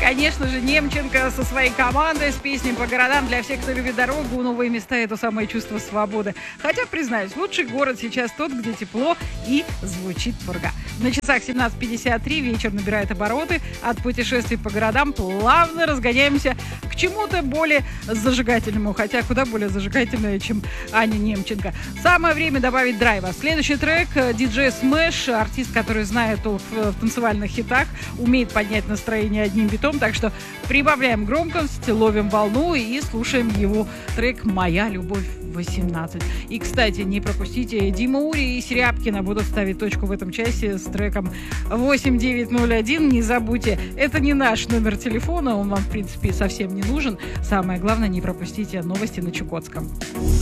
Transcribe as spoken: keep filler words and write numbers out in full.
конечно же, Немченко со своей командой с песней по городам. Для всех, кто любит дорогу, новые места — это самое чувство свободы. Хотя, признаюсь, лучший город сейчас тот, где тепло и звучит пурга. На часах семнадцать пятьдесят три, вечер набирает обороты. От путешествий по городам плавно разгоняемся к чему-то более зажигательному. Хотя куда более зажигательное, чем Аня Немченко. Самое время добавить драйва. Следующий трек — диджей Smash, артист, который знает о в танцевальных хитах, умеет поднять настроение одним битом. Так что прибавляем громкость, ловим волну и слушаем его трек «Моя любовь восемнадцать». И, кстати, не пропустите, Дима Ури и Серябкина будут ставить точку в этом часе с треком восемь девять ноль один. Не забудьте, это не наш номер телефона, он вам, в принципе, совсем не нужен. Самое главное, не пропустите новости на Чукотском.